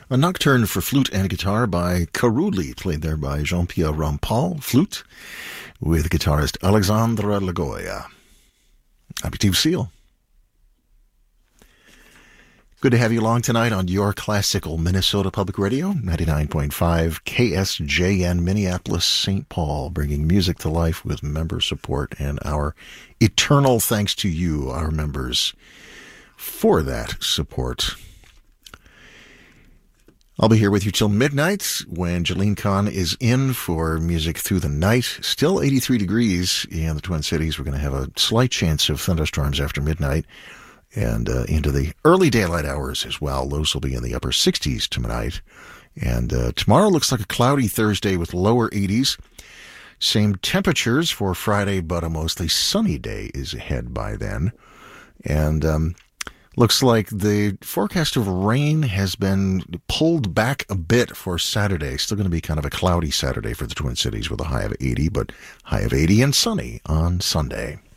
A nocturne for flute and guitar by Karuli, played there by Jean-Pierre Rampal, flute, with guitarist Alexandra Lagoya. Aperitif Seal. Good to have you along tonight on your classical Minnesota Public Radio, 99.5 KSJN Minneapolis, St. Paul, bringing music to life with member support and our eternal thanks to you, our members, for that support. I'll be here with you till midnight when Jalene Kahn is in for Music Through the Night. Still 83 degrees in the Twin Cities. We're going to have a slight chance of thunderstorms after midnight and into the early daylight hours as well. Lows will be in the upper 60s tonight. And tomorrow looks like a cloudy Thursday with lower 80s. Same temperatures for Friday, but a mostly sunny day is ahead by then. And looks like the forecast of rain has been pulled back a bit for Saturday. Still going to be kind of a cloudy Saturday for the Twin Cities with a high of 80, but high of 80 and sunny on Sunday.